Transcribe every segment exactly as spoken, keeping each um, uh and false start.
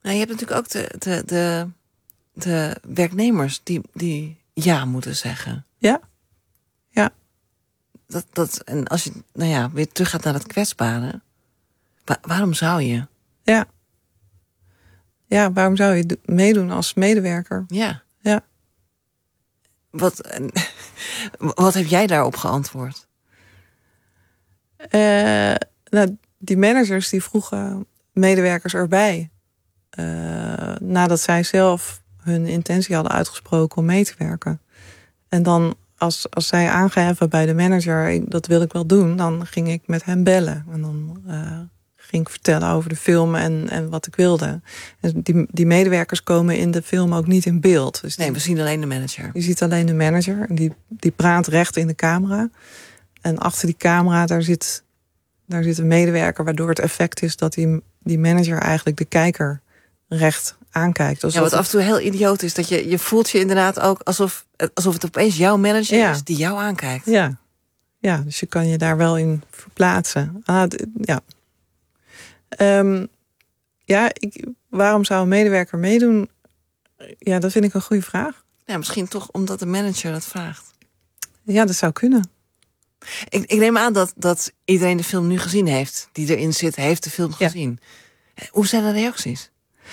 Nou, je hebt natuurlijk ook de, de, de, de werknemers die, die ja moeten zeggen. Ja. Ja. Dat, dat, en als je nou ja, weer terug gaat naar het kwetsbare. Wa- waarom zou je? Ja. Ja, waarom zou je do- meedoen als medewerker? Ja. Ja. Wat, en, wat heb jij daarop geantwoord? Uh, nou, die managers die vroegen medewerkers erbij. Uh, nadat zij zelf hun intentie hadden uitgesproken om mee te werken. En dan als, als zij aangaven bij de manager, ik, dat wil ik wel doen, dan ging ik met hem bellen. En dan uh, ging ik vertellen over de film en, en wat ik wilde. En die, die medewerkers komen in de film ook niet in beeld. Dus die, nee, we zien alleen de manager. Je ziet alleen de manager. En die, die praat recht in de camera. En achter die camera, daar zit, daar zit een medewerker, waardoor het effect is dat die, die manager eigenlijk de kijker recht aankijkt. Ja, wat af en toe heel idioot is, dat je, je voelt je inderdaad ook alsof, alsof het opeens jouw manager ja. is die jou aankijkt. Ja. Ja, dus je kan je daar wel in verplaatsen. Ah, d- ja. Um, ja, ik, waarom zou een medewerker meedoen? Ja, dat vind ik een goede vraag. Ja, misschien toch omdat de manager dat vraagt. Ja, dat zou kunnen. Ik, ik neem aan dat, dat iedereen de film nu gezien heeft. Die erin zit, heeft de film gezien. Ja. Hoe zijn de reacties?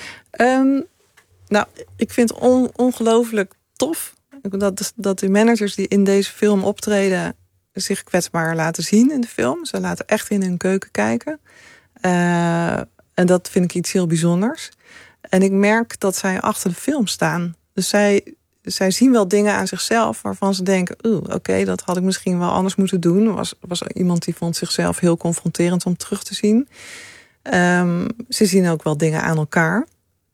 Um, nou, ik vind het on, ongelooflijk tof dat, dat de managers die in deze film optreden zich kwetsbaar laten zien in de film. Ze laten echt in hun keuken kijken. Uh, en dat vind ik iets heel bijzonders. En ik merk dat zij achter de film staan. Dus zij, zij zien wel dingen aan zichzelf waarvan ze denken, oeh, oké, okay, dat had ik misschien wel anders moeten doen. Er was, was iemand die vond zichzelf heel confronterend om terug te zien. Um, ze zien ook wel dingen aan elkaar.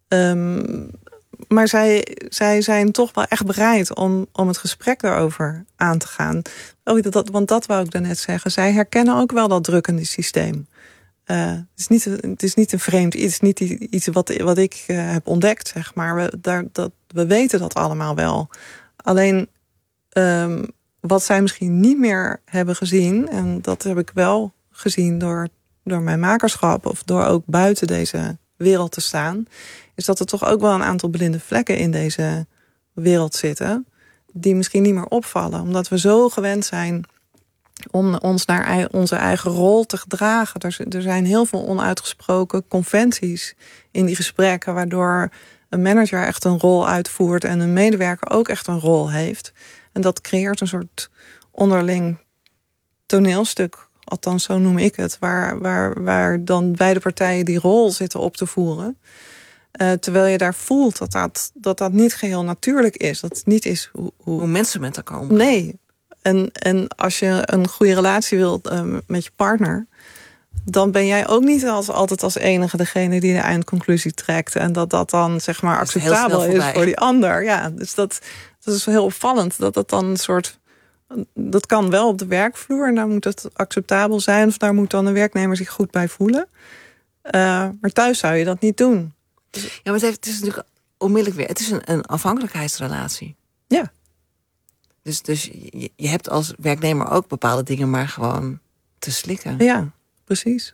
Um, maar zij, zij zijn toch wel echt bereid om, om het gesprek daarover aan te gaan. Oh, dat, want dat wou ik daarnet zeggen. Zij herkennen ook wel dat drukkende systeem. Uh, het, is niet, het is niet een vreemd iets. Het is niet iets wat, wat ik uh, heb ontdekt, zeg maar. We, daar, dat, we weten dat allemaal wel. Alleen um, wat zij misschien niet meer hebben gezien, en dat heb ik wel gezien door, door mijn makerschap of door ook buiten deze wereld te staan, is dat er toch ook wel een aantal blinde vlekken in deze wereld zitten die misschien niet meer opvallen. Omdat we zo gewend zijn om ons naar onze eigen rol te gedragen. Er, er zijn heel veel onuitgesproken conventies in die gesprekken, waardoor een manager echt een rol uitvoert en een medewerker ook echt een rol heeft. En dat creëert een soort onderling toneelstuk, althans zo noem ik het, waar, waar, waar dan beide partijen die rol zitten op te voeren. Uh, terwijl je daar voelt dat dat, dat dat niet geheel natuurlijk is. Dat het niet is hoe, hoe... hoe mensen met elkaar omgaan. Nee. En, en als je een goede relatie wilt uh, met je partner, dan ben jij ook niet als, altijd als enige degene die de eindconclusie trekt. En dat dat dan zeg maar acceptabel is, is voor die ander. Ja, dus dat, dat is heel opvallend. Dat dat dan een soort. Dat kan wel op de werkvloer en daar moet het acceptabel zijn. Of daar moet dan een werknemer zich goed bij voelen. Uh, maar thuis zou je dat niet doen. Ja, maar het, heeft, het is natuurlijk onmiddellijk weer. Het is een, een afhankelijkheidsrelatie. Ja. Dus, dus je, je hebt als werknemer ook bepaalde dingen maar gewoon te slikken. Ja, precies.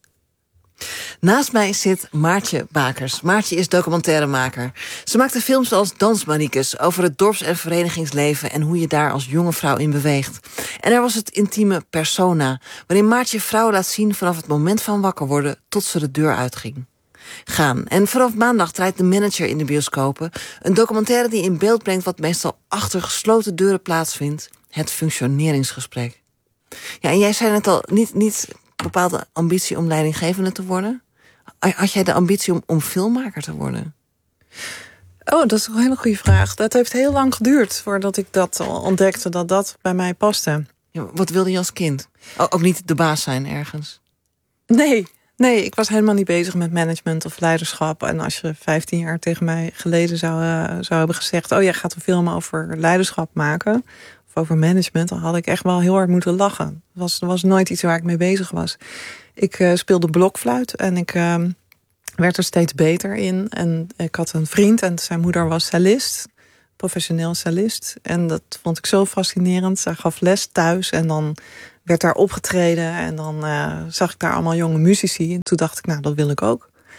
Naast mij zit Maartje Bakers. Maartje is documentairemaker. Ze maakte films als Dansmaniekes over het dorps- en verenigingsleven en hoe je daar als jonge vrouw in beweegt. En er was het intieme Persona, waarin Maartje vrouwen laat zien vanaf het moment van wakker worden tot ze de deur uitging. Gaan. En vanaf maandag draait de manager in de bioscopen. Een documentaire die in beeld brengt wat meestal achter gesloten deuren plaatsvindt. Het functioneringsgesprek. Ja, en jij zei net al, niet, niet bepaalde ambitie om leidinggevende te worden. Had jij de ambitie om, om filmmaker te worden? Oh, dat is een hele goede vraag. Dat heeft heel lang geduurd voordat ik dat ontdekte, dat dat bij mij paste. Ja, wat wilde je als kind? Ook niet de baas zijn ergens? Nee. Nee, ik was helemaal niet bezig met management of leiderschap. En als je vijftien jaar tegen mij geleden zou, uh, zou hebben gezegd, oh, jij gaat een film over leiderschap maken, of over management, dan had ik echt wel heel hard moeten lachen. Dat was, was nooit iets waar ik mee bezig was. Ik uh, speelde blokfluit en ik uh, werd er steeds beter in. En ik had een vriend en zijn moeder was cellist, professioneel cellist. En dat vond ik zo fascinerend. Zij gaf les thuis en dan werd daar opgetreden en dan uh, zag ik daar allemaal jonge muzici. En toen dacht ik, nou, dat wil ik ook.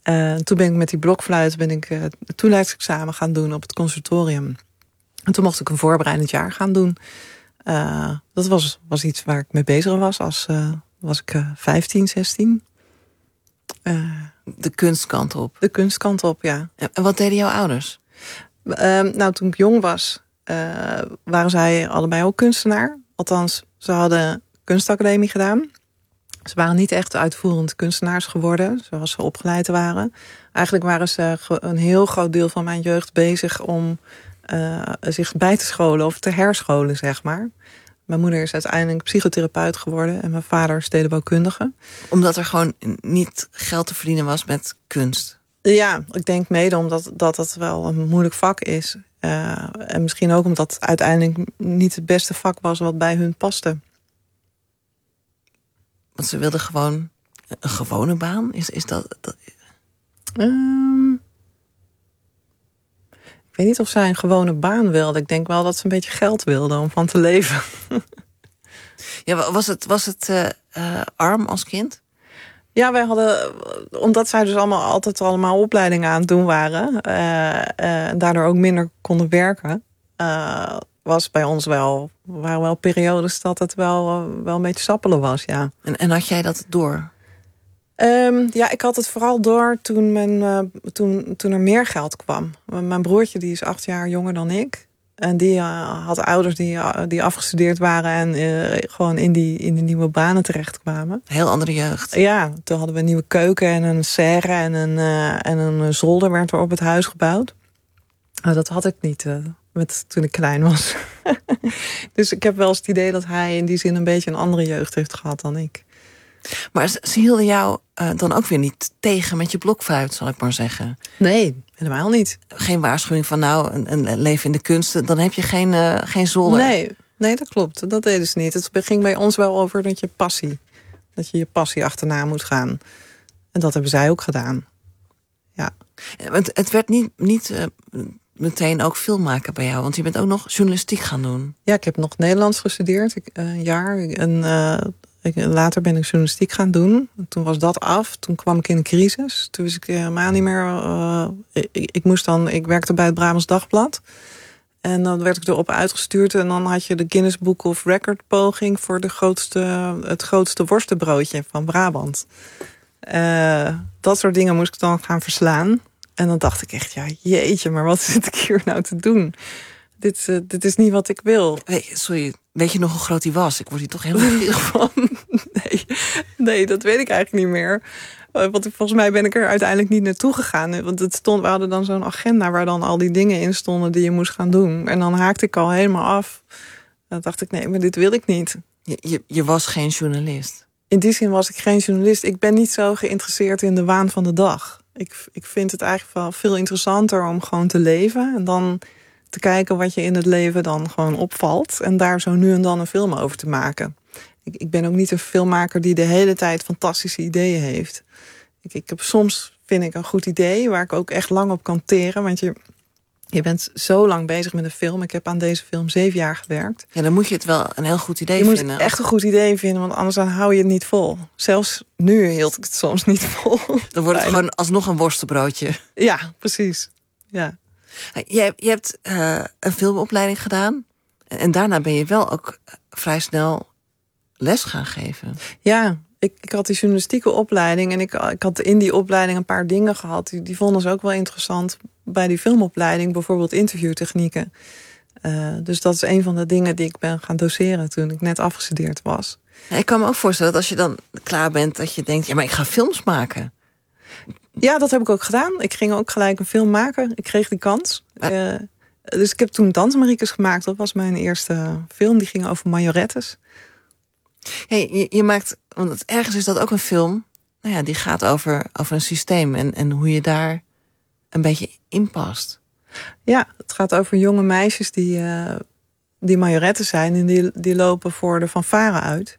Uh, toen ben ik met die blokfluit ben ik uh, het toelatingsexamen gaan doen op het conservatorium. En toen mocht ik een voorbereidend jaar gaan doen. Uh, dat was, was iets waar ik mee bezig was als uh, was ik uh, vijftien, zestien. Uh, de kunstkant op. De kunstkant op, ja. En wat deden jouw ouders? Uh, nou, toen ik jong was, uh, waren zij allebei ook kunstenaar. Althans, ze hadden kunstacademie gedaan. Ze waren niet echt uitvoerend kunstenaars geworden, zoals ze opgeleid waren. Eigenlijk waren ze een heel groot deel van mijn jeugd bezig om uh, zich bij te scholen of te herscholen, zeg maar. Mijn moeder is uiteindelijk psychotherapeut geworden en mijn vader stedenbouwkundige. Omdat er gewoon niet geld te verdienen was met kunst? Ja, ik denk mede omdat dat het wel een moeilijk vak is. Uh, en misschien ook omdat het uiteindelijk niet het beste vak was wat bij hun paste. Want ze wilden gewoon een gewone baan? Is, is dat... dat... Um, ik weet niet of zij een gewone baan wilde. Ik denk wel dat ze een beetje geld wilde om van te leven. Ja, was het, was het uh, uh, arm als kind? Ja, wij hadden... Omdat zij dus allemaal altijd allemaal opleidingen aan het doen waren... Uh, uh, en daardoor ook minder konden werken... Uh, was bij ons wel... waren wel periodes dat het wel, uh, wel een beetje sappelen was, ja. En, en had jij dat door? Um, ja, ik had het vooral door toen, men, uh, toen, toen er meer geld kwam. Mijn broertje die is acht jaar jonger dan ik. En die uh, had ouders die, uh, die afgestudeerd waren... en uh, gewoon in die, in die nieuwe banen terechtkwamen. Heel andere jeugd. Ja, toen hadden we een nieuwe keuken en een serre... en een, uh, en een zolder werd er op het huis gebouwd. Uh, dat had ik niet uh, met, toen ik klein was. Dus ik heb wel eens het idee dat hij in die zin... een beetje een andere jeugd heeft gehad dan ik. Maar ze hielden jou uh, dan ook weer niet tegen met je blokfluit, zal ik maar zeggen. Nee, helemaal niet. Geen waarschuwing van nou, een, een leven in de kunsten, dan heb je geen, uh, geen zolder. Nee, nee, dat klopt. Dat deden ze niet. Het ging bij ons wel over dat je passie, dat je je passie achterna moet gaan. En dat hebben zij ook gedaan. Ja. Het, het werd niet, niet uh, meteen ook filmmaken bij jou, want je bent ook nog journalistiek gaan doen. Ja, ik heb nog Nederlands gestudeerd, ik, uh, een jaar. En uh, ik, later ben ik journalistiek gaan doen. Toen was dat af. Toen kwam ik in een crisis. Toen wist ik helemaal niet meer... Uh, ik, ik, moest dan, ik werkte bij het Brabants Dagblad. En dan werd ik erop uitgestuurd. En dan had je de Guinness Book of Record poging... voor de grootste, het grootste worstenbroodje van Brabant. Uh, dat soort dingen moest ik dan gaan verslaan. En dan dacht ik echt, ja, jeetje, maar wat zit ik hier nou te doen? Dit, uh, dit is niet wat ik wil. Nee, sorry, weet je nog hoe groot die was? Ik word hier toch helemaal nieuwsgierig van. Nee, nee, dat weet ik eigenlijk niet meer. Want volgens mij ben ik er uiteindelijk niet naartoe gegaan. Want het stond, we hadden dan zo'n agenda waar dan al die dingen in stonden die je moest gaan doen. En dan haakte ik al helemaal af. Dan dacht ik, nee, maar dit wil ik niet. Je, je, je was geen journalist? In die zin was ik geen journalist. Ik ben niet zo geïnteresseerd in de waan van de dag. Ik, ik vind het eigenlijk wel veel interessanter om gewoon te leven. En dan te kijken wat je in het leven dan gewoon opvalt. En daar zo nu en dan een film over te maken. Ik, ik ben ook niet een filmmaker die de hele tijd fantastische ideeën heeft. Ik, ik heb soms, vind ik, een goed idee waar ik ook echt lang op kan teren. Want je, je bent zo lang bezig met een film. Ik heb aan deze film zeven jaar gewerkt. Ja, dan moet je het wel een heel goed idee je vinden. Je moet echt een goed idee vinden, want anders dan hou je het niet vol. Zelfs nu hield ik het soms niet vol. Dan wordt het gewoon alsnog een worstenbroodje. Ja, precies. Ja. Je, je hebt uh, een filmopleiding gedaan. En daarna ben je wel ook vrij snel les gaan geven. Ja, ik, ik had die journalistieke opleiding. En ik, ik had in die opleiding een paar dingen gehad. Die, die vonden ze ook wel interessant bij die filmopleiding. Bijvoorbeeld interviewtechnieken. Uh, dus dat is een van de dingen die ik ben gaan doseren toen ik net afgestudeerd was. Ja, ik kan me ook voorstellen dat als je dan klaar bent, dat je denkt, ja, maar ik ga films maken. Ja, dat heb ik ook gedaan. Ik ging ook gelijk een film maken. Ik kreeg die kans. Uh, dus ik heb toen Dansmariekes gemaakt. Dat was mijn eerste film. Die ging over majorettes. Hey, je, je maakt, want het, ergens is dat ook een film. Nou ja, die gaat over, over een systeem en, en hoe je daar een beetje in past. Ja, het gaat over jonge meisjes die, uh, die majoretten zijn. En die, die lopen voor de fanfare uit.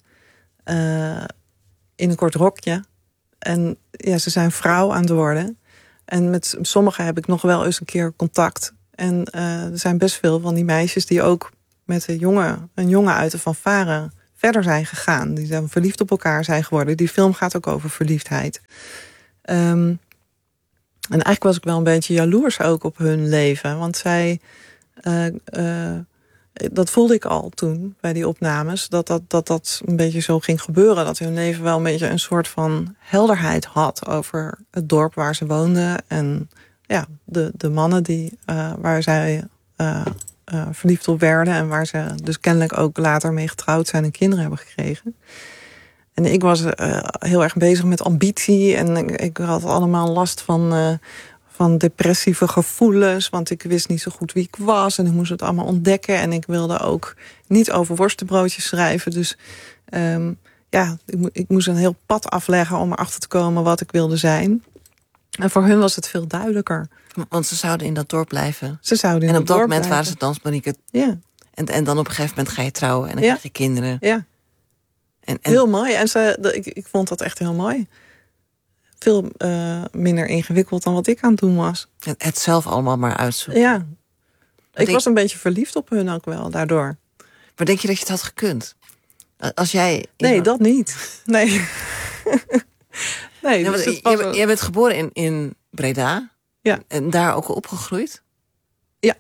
Uh, in een kort rokje. En ja, ze zijn vrouw aan het worden. En met sommigen heb ik nog wel eens een keer contact. En uh, er zijn best veel van die meisjes die ook met een jongen, een jongen uit de fanfare verder zijn gegaan. Die zijn verliefd op elkaar zijn geworden. Die film gaat ook over verliefdheid. Um, En eigenlijk was ik wel een beetje jaloers ook op hun leven. Want zij... Uh, uh, dat voelde ik al toen bij die opnames. Dat dat, dat dat een beetje zo ging gebeuren. Dat hun leven wel een beetje een soort van helderheid had over het dorp waar ze woonden. En ja, de, de mannen die, uh, waar zij uh, uh, verliefd op werden. En waar ze dus kennelijk ook later mee getrouwd zijn en kinderen hebben gekregen. En ik was uh, heel erg bezig met ambitie. En ik, ik had allemaal last van... Uh, van depressieve gevoelens, want ik wist niet zo goed wie ik was en ik moest het allemaal ontdekken en ik wilde ook niet over worstenbroodjes schrijven. Dus um, ja, ik, ik moest een heel pad afleggen om erachter te komen wat ik wilde zijn. En voor hun was het veel duidelijker. Want ze zouden in dat dorp blijven. Ze zouden in en op dat dat dorp moment blijven. waren ze dansmanieke. Ja. En, en dan op een gegeven moment ga je trouwen en dan ja. krijg je kinderen. Ja. En, en... Heel mooi. En ze, de, ik, ik vond dat echt heel mooi. Veel uh, minder ingewikkeld dan wat ik aan het doen was. Het, het zelf allemaal maar uitzoeken. Ja. Ik ik... was een beetje verliefd op hun ook wel, daardoor. Maar denk je dat je het had gekund? Als jij... Nee, iemand... dat niet. Nee. nee ja, dus je, was... je, je bent geboren in, in Breda. Ja. En daar ook opgegroeid? Ja.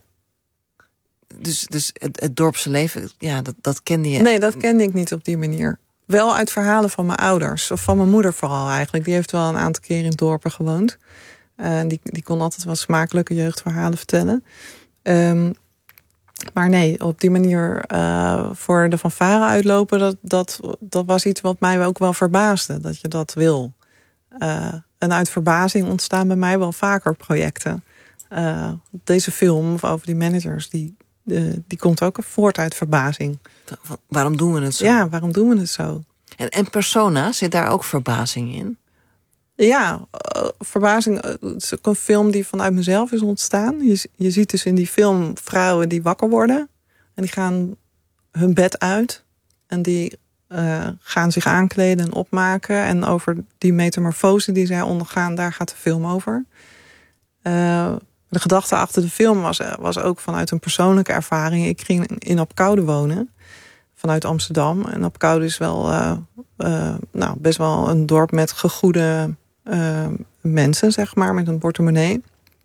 Dus, dus het, het dorpse leven, ja, dat, dat kende je? Nee, dat kende ik niet op die manier. Wel uit verhalen van mijn ouders. Of van mijn moeder vooral eigenlijk. Die heeft wel een aantal keer in dorpen gewoond. Uh, die, die kon altijd wel smakelijke jeugdverhalen vertellen. Um, maar nee, op die manier uh, voor de fanfare uitlopen... Dat, dat, dat was iets wat mij ook wel verbaasde. Dat je dat wil. Uh, en uit verbazing ontstaan bij mij wel vaker projecten. Uh, deze film over die managers... die, uh, die komt ook voort uit verbazing. Waarom doen we het zo? Ja, waarom doen we het zo? En, en Persona, zit daar ook verbazing in? Ja, uh, verbazing. Uh, het is ook een film die vanuit mezelf is ontstaan. Je, je ziet dus in die film vrouwen die wakker worden. En die gaan hun bed uit. En die uh, gaan zich aankleden en opmaken. En over die metamorfose die zij ondergaan, daar gaat de film over. Uh, de gedachte achter de film was, was ook vanuit een persoonlijke ervaring. Ik ging in Apkoude wonen. Vanuit Amsterdam. En Apkoude is wel uh, uh, nou, best wel een dorp met gegoede uh, mensen, zeg maar, met een portemonnee.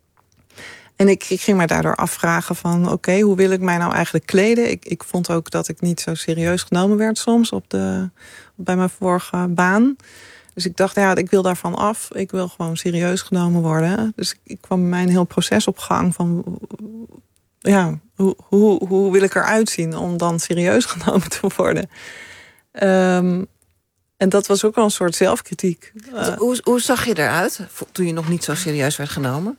En ik, ik ging mij daardoor afvragen van, oké, okay, hoe wil ik mij nou eigenlijk kleden? Ik, ik vond ook dat ik niet zo serieus genomen werd soms op de, bij mijn vorige baan. Dus ik dacht, ja, ik wil daarvan af. Ik wil gewoon serieus genomen worden. Dus ik, ik kwam bij mij een heel proces op gang van... ja, hoe, hoe, hoe wil ik eruit zien om dan serieus genomen te worden? Um, en dat was ook wel een soort zelfkritiek. Uh, hoe, hoe zag je eruit toen je nog niet zo serieus werd genomen?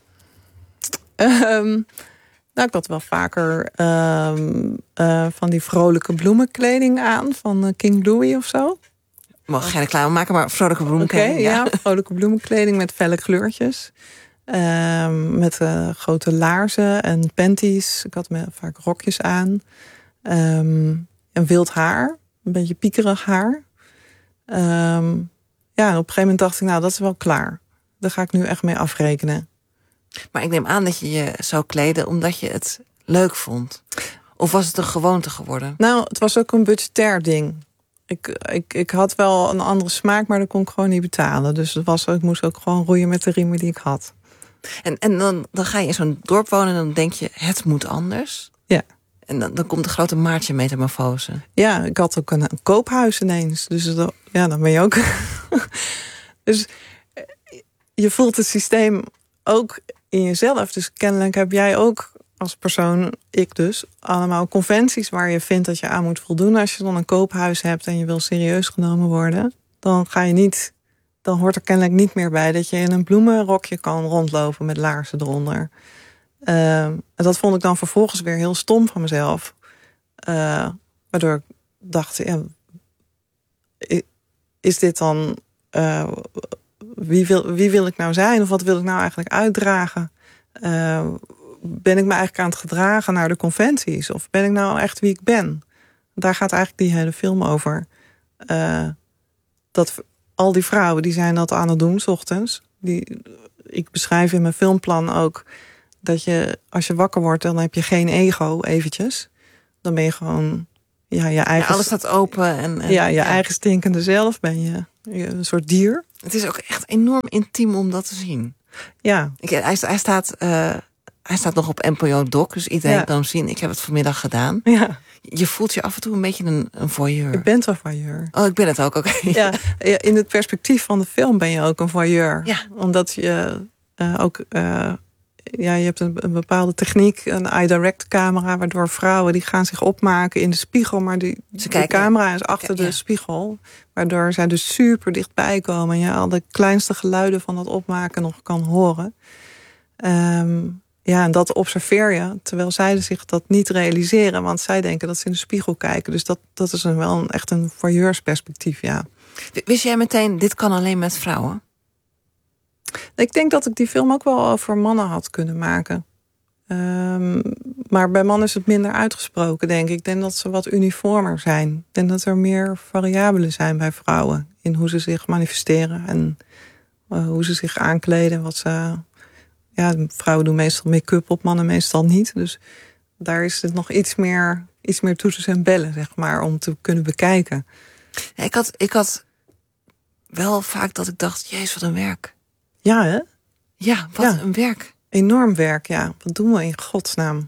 Um, nou, ik had wel vaker um, uh, van die vrolijke bloemenkleding aan van uh, King Louis of zo. Mag geen reclame maken, maar vrolijke bloemenkleding. Okay, ja. ja, vrolijke bloemenkleding met felle kleurtjes. Um, met uh, grote laarzen en panties. Ik had me vaak rokjes aan. Um, en wild haar. Een beetje piekerig haar. Um, ja, en op een gegeven moment dacht ik, nou, dat is wel klaar. Daar ga ik nu echt mee afrekenen. Maar ik neem aan dat je je zou kleden omdat je het leuk vond. Of was het een gewoonte geworden? Nou, het was ook een budgetair ding. Ik, ik, ik had wel een andere smaak, maar dat kon ik gewoon niet betalen. Dus het was, ik moest ook gewoon roeien met de riemen die ik had. En, en dan, dan ga je in zo'n dorp wonen en dan denk je, het moet anders. Ja. En dan, dan komt de grote Maartje metamorfose. Ja, ik had ook een, een koophuis ineens. Dus dat, ja, dan ben je ook... dus je voelt het systeem ook in jezelf. Dus kennelijk heb jij ook als persoon, ik dus, allemaal conventies waar je vindt dat je aan moet voldoen. Als je dan een koophuis hebt en je wil serieus genomen worden, dan ga je niet... dan hoort er kennelijk niet meer bij dat je in een bloemenrokje kan rondlopen met laarzen eronder. Uh, en dat vond ik dan vervolgens weer heel stom van mezelf. Uh, waardoor ik dacht, ja, is dit dan... Uh, wie, wil, wie wil ik nou zijn? Of wat wil ik nou eigenlijk uitdragen? Uh, ben ik me eigenlijk aan het gedragen naar de conventies? Of ben ik nou echt wie ik ben? Daar gaat eigenlijk die hele film over. Uh, dat... Al die vrouwen die zijn dat aan het doen, 's ochtends. Die, ik beschrijf in mijn filmplan ook dat je, als je wakker wordt, dan heb je geen ego eventjes. Dan ben je gewoon ja, je eigen... Ja, alles staat open. En, en, ja, je ja. eigen stinkende zelf ben je, je een soort dier. Het is ook echt enorm intiem om dat te zien. Ja. Ik, hij, hij, staat, uh, hij staat nog op N P O Doc, dus iedereen ja. kan hem zien. Ik heb het vanmiddag gedaan. Ja. Je voelt je af en toe een beetje een, een voyeur. Je bent een voyeur. Oh, ik ben het ook, oké. Okay. Ja, in het perspectief van de film ben je ook een voyeur. Ja. Omdat je uh, ook... Uh, ja, je hebt een, een bepaalde techniek, een iDirect camera, waardoor vrouwen die gaan zich opmaken in de spiegel, maar die, de camera is achter ja, ja. de spiegel, waardoor zij dus super dichtbij komen en je al de kleinste geluiden van dat opmaken nog kan horen. Um, ja, en dat observeer je, terwijl zij zich dat niet realiseren, want zij denken dat ze in de spiegel kijken. Dus dat, dat is een, wel een, echt een voyeursperspectief, ja. Wist jij meteen, dit kan alleen met vrouwen? Ik denk dat ik die film ook wel over mannen had kunnen maken. Um, maar bij mannen is het minder uitgesproken, denk ik. Ik denk dat ze wat uniformer zijn. Ik denk dat er meer variabelen zijn bij vrouwen. In hoe ze zich manifesteren en uh, hoe ze zich aankleden. Wat ze, ja, vrouwen doen meestal make-up op, mannen meestal niet. Dus daar is het nog iets meer, iets meer toetsen en bellen, zeg maar, om te kunnen bekijken. Ja, ik had, ik had wel vaak dat ik dacht, jezus, wat een werk. Ja, hè? Ja, wat ja. een werk. Enorm werk, ja. Wat doen we in godsnaam?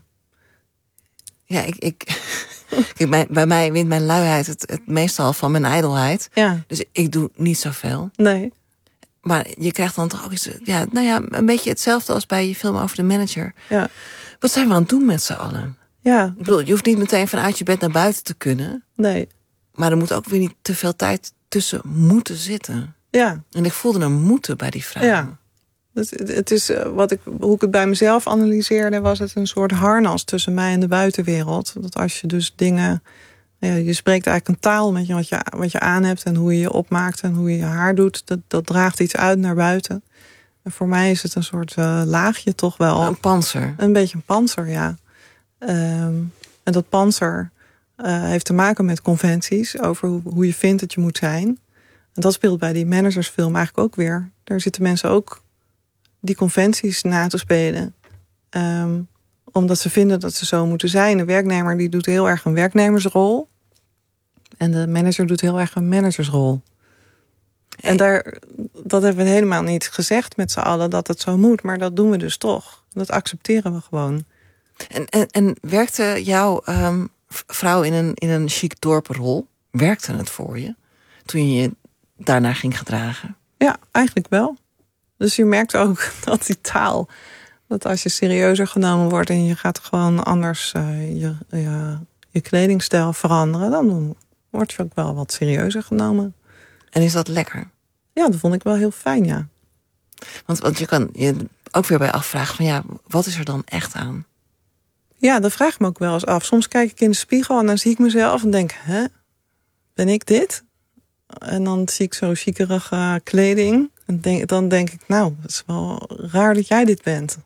Ja, ik... ik Kijk, bij, bij mij wint mijn luiheid het, het meestal van mijn ijdelheid. Ja. Dus ik doe niet zoveel. Nee. Maar je krijgt dan toch ook iets... Ja, nou ja, een beetje hetzelfde als bij je film over de manager. Ja. Wat zijn we aan het doen met z'n allen? Ja. Ik bedoel, je hoeft niet meteen vanuit je bed naar buiten te kunnen. Nee. Maar er moet ook weer niet te veel tijd tussen moeten zitten. Ja. En ik voelde een moeten bij die vrouw. Ja. Het, het is, wat ik, hoe ik het bij mezelf analyseerde, was het een soort harnas tussen mij en de buitenwereld. Dat als je dus dingen... Ja, je spreekt eigenlijk een taal met je, wat, je, wat je aan hebt en hoe je je opmaakt en hoe je je haar doet. Dat, dat draagt iets uit naar buiten. En voor mij is het een soort uh, laagje toch wel. Een pantser. Een beetje een pantser, ja. Um, en dat pantser uh, heeft te maken met conventies over hoe, hoe je vindt dat je moet zijn. En dat speelt bij die managersfilm eigenlijk ook weer. Daar zitten mensen ook die conventies na te spelen. Um, omdat ze vinden dat ze zo moeten zijn. De werknemer die doet heel erg een werknemersrol. En de manager doet heel erg een managersrol. Hey. En daar, dat hebben we helemaal niet gezegd met z'n allen dat het zo moet. Maar dat doen we dus toch. Dat accepteren we gewoon. En, en, en werkte jouw um, vrouw in een, in een chic dorpenrol? Werkte het voor je? Toen je je daarnaar ging gedragen? Ja, eigenlijk wel. Dus je merkt ook dat die taal... dat als je serieuzer genomen wordt en je gaat gewoon anders uh, je, je, je kledingstijl veranderen... dan word je ook wel wat serieuzer genomen. En is dat lekker? Ja, dat vond ik wel heel fijn, ja. Want, want je kan je ook weer bij afvragen van ja, wat is er dan echt aan? Ja, dat vraag ik me ook wel eens af. Soms kijk ik in de spiegel en dan zie ik mezelf en denk... hè, ben ik dit? En dan zie ik zo chiekerige kleding... En denk, dan denk ik, nou, het is wel raar dat jij dit bent.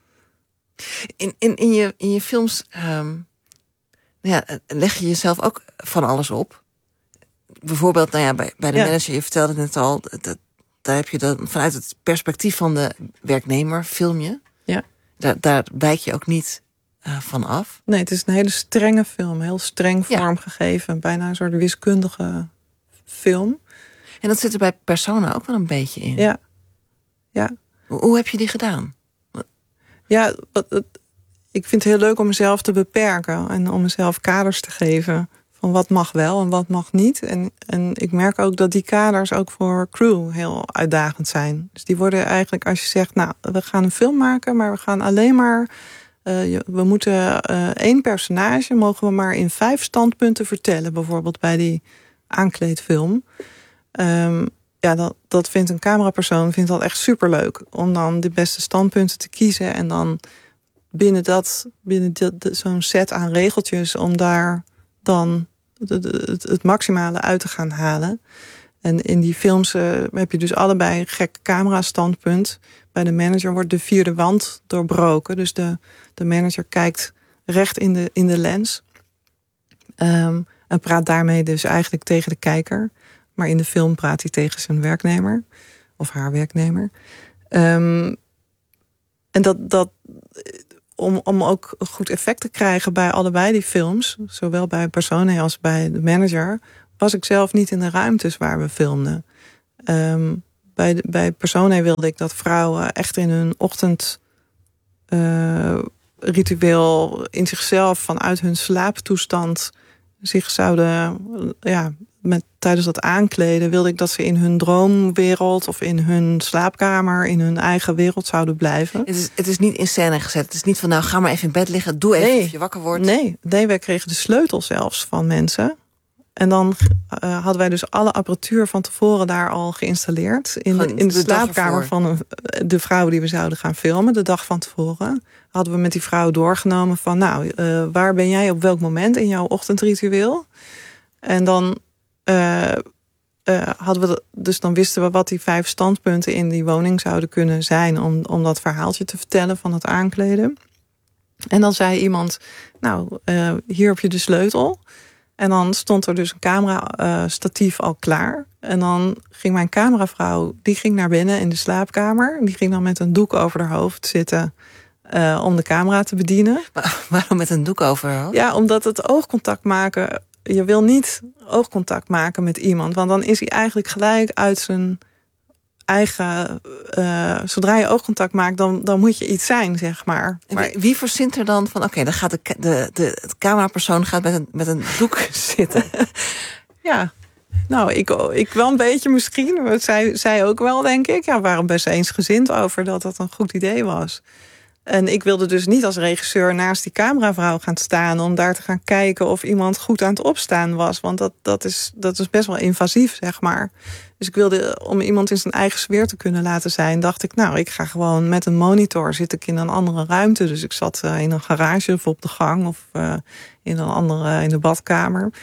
In, in, in, je, in je films um, ja, leg je jezelf ook van alles op. Bijvoorbeeld, nou ja, bij, bij de ja. manager, je vertelde het net al... Dat, daar heb je dan vanuit het perspectief van de werknemer, film je. Ja. Daar, daar wijk je ook niet uh, van af. Nee, het is een hele strenge film. Heel streng ja. vormgegeven. Bijna een soort wiskundige film. En dat zit er bij Persona ook wel een beetje in. Ja. ja. Hoe, hoe heb je die gedaan? Ja, wat, het, ik vind het heel leuk om mezelf te beperken. En om mezelf kaders te geven. Van wat mag wel en wat mag niet. En, en ik merk ook dat die kaders ook voor crew heel uitdagend zijn. Dus die worden eigenlijk, als je zegt... nou, we gaan een film maken, maar we gaan alleen maar... Uh, we moeten uh, één personage... mogen we maar in vijf standpunten vertellen. Bijvoorbeeld bij die aankleedfilm... Um, ja, dat, dat vindt een camerapersoon vindt dat echt superleuk. Om dan de beste standpunten te kiezen. En dan binnen, dat, binnen de, de, zo'n set aan regeltjes... om daar dan de, de, het, het maximale uit te gaan halen. En in die films uh, heb je dus allebei een gek camerastandpunt. Bij de manager wordt de vierde wand doorbroken. Dus de, de manager kijkt recht in de, in de lens. Um, en praat daarmee dus eigenlijk tegen de kijker... Maar in de film praat hij tegen zijn werknemer. Of haar werknemer. Um, en dat, dat om, om ook een goed effect te krijgen bij allebei die films... zowel bij Persona als bij de manager... was ik zelf niet in de ruimtes waar we filmden. Um, bij, de, bij Persone wilde ik dat vrouwen echt in hun ochtend uh, ritueel in zichzelf vanuit hun slaaptoestand zich zouden, ja, met, tijdens dat aankleden wilde ik dat ze in hun droomwereld of in hun slaapkamer, in hun eigen wereld zouden blijven. Het is, het is niet in scène gezet. Het is niet van nou ga maar even in bed liggen, doe even nee, of je wakker wordt. Nee, nee, wij kregen de sleutel zelfs van mensen. En dan uh, hadden wij dus alle apparatuur van tevoren daar al geïnstalleerd. In de, in de, de slaapkamer van de vrouw die we zouden gaan filmen, de dag van tevoren. Hadden we met die vrouw doorgenomen van nou, uh, waar ben jij op welk moment in jouw ochtendritueel? En dan uh, uh, hadden we, dus dan wisten we wat die vijf standpunten in die woning zouden kunnen zijn om, om dat verhaaltje te vertellen van het aankleden. En dan zei iemand, nou, uh, hier heb je de sleutel. En dan stond er dus een camera-statief uh, al klaar. En dan ging mijn cameravrouw, die ging naar binnen in de slaapkamer. Die ging dan met een doek over haar hoofd zitten uh, om de camera te bedienen. Maar waarom met een doek over haar hoofd? Ja, omdat het oogcontact maken, je wil niet oogcontact maken met iemand. Want dan is hij eigenlijk gelijk uit zijn eigen, uh, zodra je oogcontact maakt, dan, dan moet je iets zijn, zeg maar. maar wie, wie verzint er dan van, oké, okay, dan gaat de, de, de, de camerapersoon gaat met een, met een doek zitten? Ja, nou, ik, ik wel een beetje misschien. Zij, zij ook wel, denk ik. Ja, we waren best eensgezind over dat dat een goed idee was. En ik wilde dus niet als regisseur naast die cameravrouw gaan staan om daar te gaan kijken of iemand goed aan het opstaan was. Want dat, dat, is, dat is best wel invasief, zeg maar. Dus ik wilde, om iemand in zijn eigen sfeer te kunnen laten zijn, dacht ik, nou, ik ga gewoon met een monitor, zit ik in een andere ruimte. Dus ik zat uh, in een garage of op de gang of uh, in een andere, in de badkamer. Um,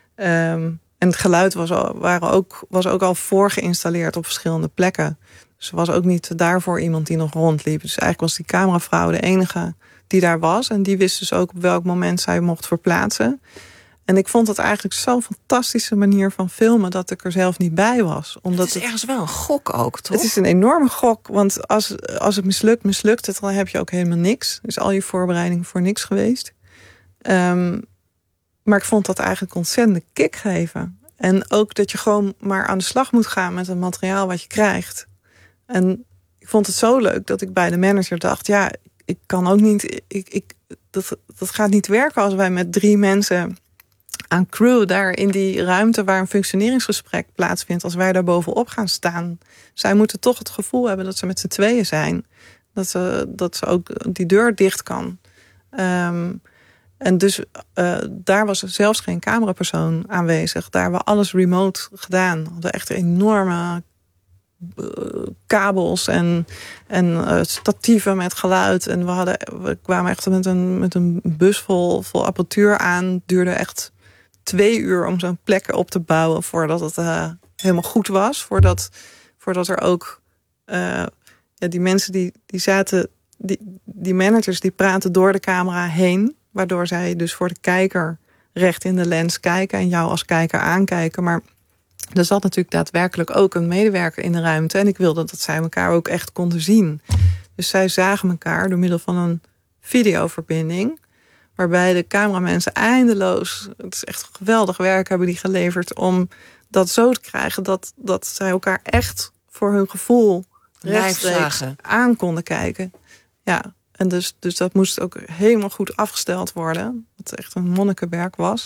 en het geluid was, al, waren ook, was ook al voorgeïnstalleerd op verschillende plekken. Dus er was ook niet daarvoor iemand die nog rondliep. Dus eigenlijk was die cameravrouw de enige die daar was. En die wist dus ook op welk moment zij mocht verplaatsen. En ik vond het eigenlijk zo'n fantastische manier van filmen dat ik er zelf niet bij was. Omdat het is ergens wel een gok ook, toch? Het is een enorme gok, want als, als het mislukt, mislukt het, dan heb je ook helemaal niks. Dus al je voorbereidingen voor niks geweest. Um, maar ik vond dat eigenlijk ontzettend kick geven. En ook dat je gewoon maar aan de slag moet gaan met het materiaal wat je krijgt. En ik vond het zo leuk dat ik bij de manager dacht, ja, ik kan ook niet, ik, ik, dat, dat gaat niet werken als wij met drie mensen aan crew daar in die ruimte waar een functioneringsgesprek plaatsvindt, als wij daar bovenop gaan staan. Zij moeten toch het gevoel hebben dat ze met z'n tweeën zijn. Dat ze, dat ze ook die deur dicht kan. Um, en dus uh, daar was zelfs geen camerapersoon aanwezig. Daar hebben we alles remote gedaan. We hadden echt enorme uh, kabels en, en uh, statieven met geluid. En we, hadden, we kwamen echt met een, met een bus vol, vol apparatuur aan. Het duurde echt twee uur om zo'n plek op te bouwen voordat het uh, helemaal goed was. Voordat, voordat er ook uh, ja, die mensen die, die zaten, die, die managers die praten door de camera heen. Waardoor zij dus voor de kijker recht in de lens kijken en jou als kijker aankijken. Maar er zat natuurlijk daadwerkelijk ook een medewerker in de ruimte. En ik wilde dat zij elkaar ook echt konden zien. Dus zij zagen elkaar door middel van een videoverbinding. Waarbij de cameramensen eindeloos, het is echt geweldig werk hebben die geleverd om dat zo te krijgen dat, dat zij elkaar echt voor hun gevoel rechtstreeks aan konden kijken. Ja, en dus, dus dat moest ook helemaal goed afgesteld worden. Wat echt een monnikenwerk was.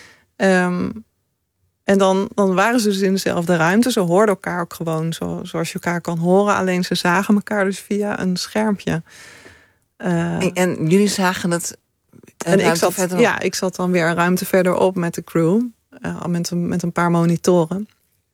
Um, en dan, dan waren ze dus in dezelfde ruimte. Ze hoorden elkaar ook gewoon zo, zoals je elkaar kan horen. Alleen ze zagen elkaar dus via een schermpje. Uh, en, en jullie zagen het En ik zat, ja, ik zat dan weer een ruimte verderop met de crew. Uh, met, een, met een paar monitoren.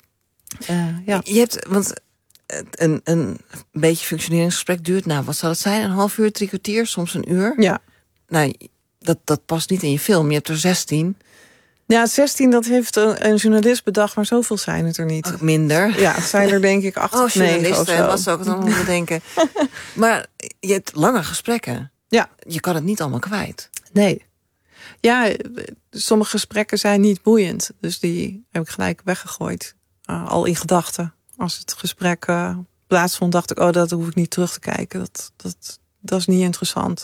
Uh, ja. Je hebt, want een, een beetje functioneringsgesprek duurt, nou, wat zal het zijn? Een half uur, drie kwartier, soms een uur? Ja. Nou, dat, dat past niet in je film. Je hebt er zestien. Ja, zestien, dat heeft een, een journalist bedacht, maar zoveel zijn het er niet. Ook minder. Ja, het zijn er denk ik acht oh, of negen of zo. Was ook het allemaal bedenken. Maar je hebt lange gesprekken. Ja. Je kan het niet allemaal kwijt. Nee. Ja, sommige gesprekken zijn niet boeiend. Dus die heb ik gelijk weggegooid. Uh, al in gedachten. Als het gesprek uh, plaatsvond, dacht ik, oh, dat hoef ik niet terug te kijken. Dat, dat, dat is niet interessant.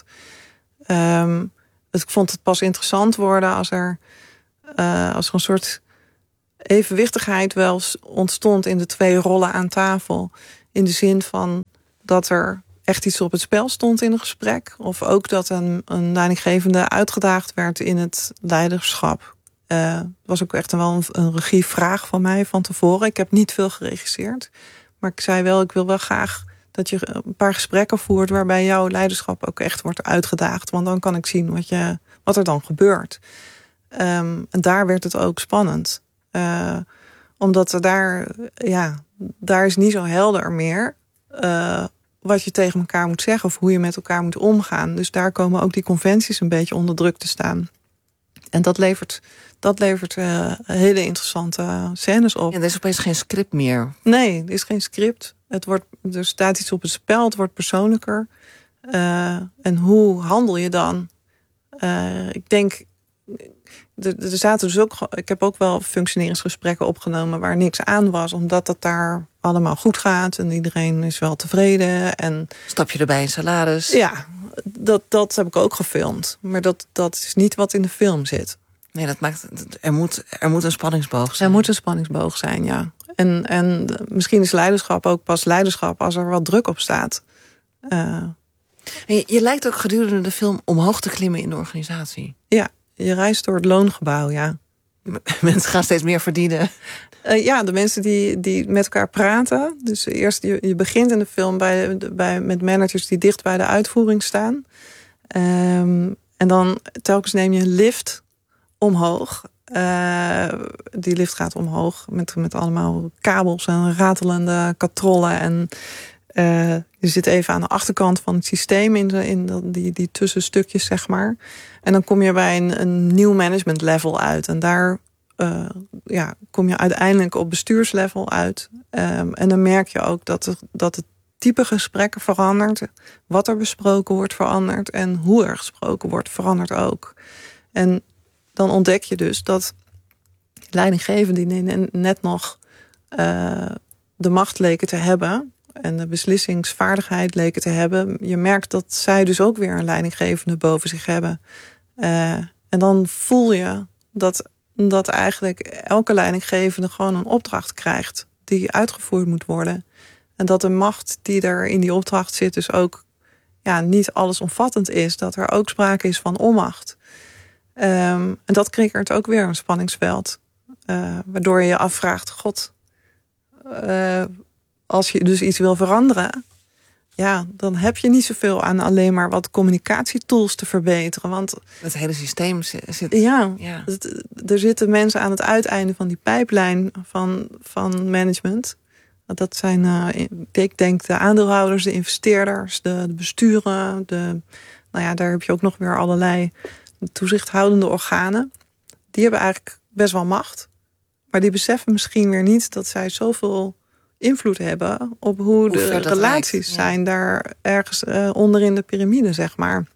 Um, ik vond het pas interessant worden als er, uh, als er een soort evenwichtigheid wel ontstond in de twee rollen aan tafel. In de zin van dat er echt iets op het spel stond in een gesprek. Of ook dat een, een leidinggevende uitgedaagd werd in het leiderschap. Uh, was ook echt wel een, een regievraag van mij van tevoren. Ik heb niet veel geregisseerd. Maar ik zei wel, ik wil wel graag dat je een paar gesprekken voert waarbij jouw leiderschap ook echt wordt uitgedaagd. Want dan kan ik zien wat, je, wat er dan gebeurt. Um, en daar werd het ook spannend. Uh, omdat er daar, ja, daar is niet zo helder meer uh, wat je tegen elkaar moet zeggen of hoe je met elkaar moet omgaan. Dus daar komen ook die conventies een beetje onder druk te staan. En dat levert, dat levert uh, hele interessante scènes op. En er is opeens geen script meer. Nee, er is geen script. Het wordt, er staat iets op het spel, het wordt persoonlijker. Uh, en hoe handel je dan? Uh, ik denk, er, er zaten dus ook, ik heb ook wel functioneringsgesprekken opgenomen waar niks aan was, omdat het daar allemaal goed gaat en iedereen is wel tevreden. En stap je erbij in salaris? Ja, dat, dat heb ik ook gefilmd. Maar dat, dat is niet wat in de film zit. Nee, dat maakt, er moet, er moet een spanningsboog zijn. Er moet een spanningsboog zijn, ja. En, en misschien is leiderschap ook pas leiderschap als er wat druk op staat. Uh, je, je lijkt ook gedurende de film omhoog te klimmen in de organisatie. Ja, je reist door het loongebouw, ja. Mensen gaan steeds meer verdienen. Uh, ja, de mensen die, die met elkaar praten. Dus eerst, je, je begint in de film bij, bij, met managers die dicht bij de uitvoering staan. Um, en dan telkens neem je een lift omhoog. Uh, die lift gaat omhoog met, met allemaal kabels en ratelende katrollen. En uh, je zit even aan de achterkant van het systeem in, de, in de, die, die tussenstukjes, zeg maar. En dan kom je bij een, een nieuw management level uit. En daar uh, ja, kom je uiteindelijk op bestuurslevel uit. Um, en dan merk je ook dat, er, dat het type gesprekken verandert. Wat er besproken wordt verandert. En hoe er gesproken wordt verandert ook. En dan ontdek je dus dat leidinggevenden die net nog uh, de macht leken te hebben en de beslissingsvaardigheid leken te hebben, je merkt dat zij dus ook weer een leidinggevende boven zich hebben. Uh, en dan voel je dat, dat eigenlijk elke leidinggevende gewoon een opdracht krijgt die uitgevoerd moet worden. En dat de macht die er in die opdracht zit dus ook ja, niet allesomvattend is. Dat er ook sprake is van onmacht. Um, en dat creëert ook weer een spanningsveld. Uh, waardoor je je afvraagt, god, uh, als je dus iets wil veranderen, ja, dan heb je niet zoveel aan alleen maar wat communicatietools te verbeteren. Want het hele systeem zit. Ja, ja. Het, er zitten mensen aan het uiteinde van die pijplijn van, van management. Dat zijn, uh, ik denk, de aandeelhouders, de investeerders, de, de besturen. De, nou ja, daar heb je ook nog weer allerlei toezichthoudende organen. Die hebben eigenlijk best wel macht. Maar die beseffen misschien weer niet dat zij zoveel invloed hebben op hoe, hoe de relaties lijkt, ja. zijn daar ergens uh, onder in de piramide, zeg maar.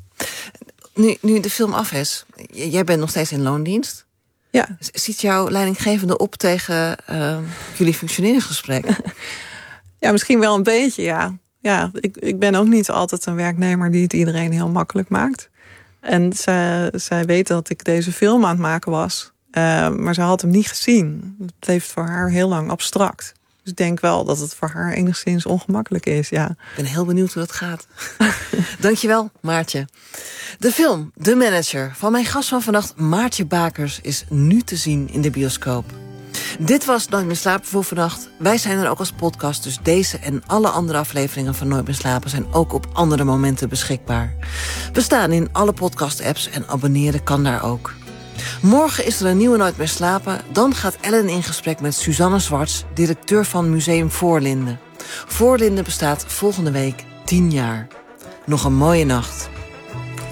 Nu, nu de film af is, jij bent nog steeds in loondienst. Ja. Ziet jouw leidinggevende op tegen uh, jullie functioneringsgesprek? Ja, misschien wel een beetje, ja. Ja, ik, ik ben ook niet altijd een werknemer die het iedereen heel makkelijk maakt. En zij, zij weet dat ik deze film aan het maken was. Uh, maar ze had hem niet gezien. Het bleef voor haar heel lang abstract. Dus ik denk wel dat het voor haar enigszins ongemakkelijk is, ja. Ik ben heel benieuwd hoe dat gaat. Dankjewel, Maartje. De film De Manager van mijn gast van vannacht, Maartje Bakers, is nu te zien in de bioscoop. Dit was Nooit meer slapen voor vannacht. Wij zijn er ook als podcast, dus deze en alle andere afleveringen van Nooit meer slapen zijn ook op andere momenten beschikbaar. We staan in alle podcast-apps en abonneren kan daar ook. Morgen is er een nieuwe Nooit meer slapen. Dan gaat Ellen in gesprek met Suzanne Zwarts, directeur van Museum Voorlinden. Voorlinden bestaat volgende week tien jaar. Nog een mooie nacht.